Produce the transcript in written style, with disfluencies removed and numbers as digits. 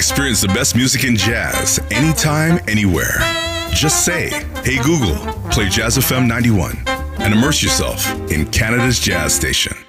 Experience the best music in jazz anytime, anywhere. Just say, "Hey Google, play Jazz FM 91," and immerse yourself in Canada's jazz station.